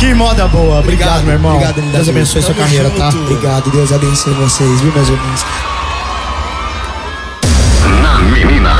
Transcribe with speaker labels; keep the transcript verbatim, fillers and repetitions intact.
Speaker 1: Que moda boa. Obrigado,
Speaker 2: Obrigado,
Speaker 1: meu irmão.
Speaker 2: obrigado, Linda
Speaker 1: Deus
Speaker 2: Azul.
Speaker 1: abençoe sua
Speaker 2: Tamo
Speaker 1: carreira, tá?
Speaker 2: junto. Obrigado, Deus abençoe vocês, viu, meus irmãos?
Speaker 3: Na menina.